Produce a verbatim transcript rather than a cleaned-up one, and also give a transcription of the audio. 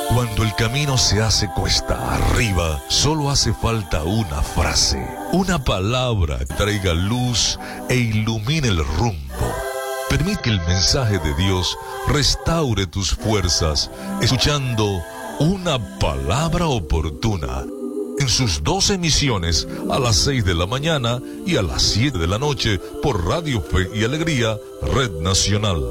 Cuando el camino se hace cuesta arriba, solo hace falta una frase, una palabra que traiga luz e ilumine el rumbo. Permite que el mensaje de Dios restaure tus fuerzas, escuchando Una Palabra Oportuna, en sus dos emisiones, a las seis de la mañana y a las siete de la noche, por Radio Fe y Alegría, Red Nacional.